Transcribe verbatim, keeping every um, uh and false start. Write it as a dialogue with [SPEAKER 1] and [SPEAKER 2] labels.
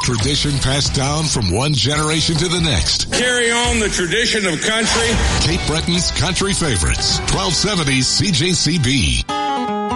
[SPEAKER 1] Tradition passed down from one generation to the next.
[SPEAKER 2] Carry on the tradition of country.
[SPEAKER 1] Cape Breton's Country Favorites, twelve seventy C J C B.